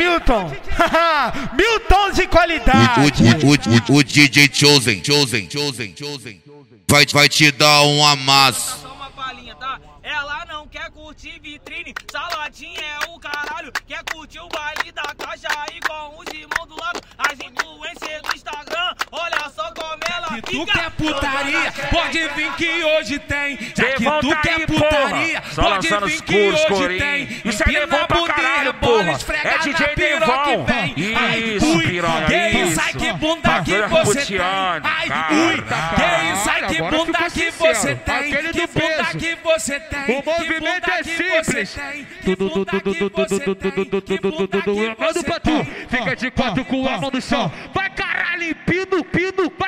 Milton. Milton de qualidade. O DJ Chosen vai te dar um amasso. Só uma palhinha, tá? Ela não quer curtir vitrine, saladinha é o caralho. Quer curtir o baile da caixa aí com os irmãos do lado. As influências do Instagram, olha só como ela Se fica. tu quer putaria, pode vir que hoje tem. Já que Levanta tu quer aí, putaria, porra. Só pode lançando vir os que cursos, hoje Corinho. tem. Isso é Devon pra caralho, porra. É DJ Devon. Isso, piranha, que isso. ai que bunda que Bagulho você tem. puteando, Ai, cara. ui, que isso, ai que bunda que você tem. Aquele Que do bunda peso. que você tem. O movimento é simples. Manda pra tu, fica de quatro com a mão no chão. Vai caralho, pino,